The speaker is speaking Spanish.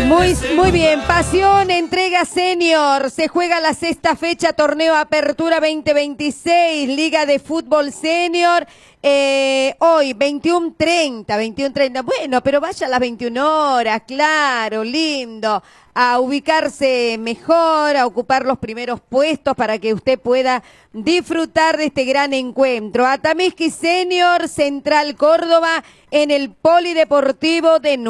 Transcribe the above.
Muy bien, Pasión Entrega Senior, se juega la sexta fecha, torneo Apertura 2026, Liga de Fútbol Senior, hoy 21:30, bueno, pero vaya a las 21 horas, claro, lindo, a ubicarse mejor, a ocupar los primeros puestos para que usted pueda disfrutar de este gran encuentro. Atamisqui Senior, Central Córdoba, en el Polideportivo de